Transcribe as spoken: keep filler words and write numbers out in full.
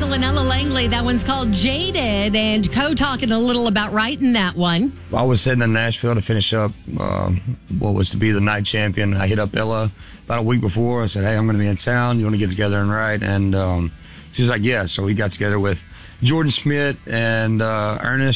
Russell and Ella Langley. That one's called Jaded, and Co talking a little about writing that one. I was heading to Nashville to finish up uh, what was to be the night champion. I hit up Ella about a week before. I said, hey, I'm going to be in town. You want to get together and write? And um, she was like, yeah. So we got together with Jordan Smith and uh, Ernest.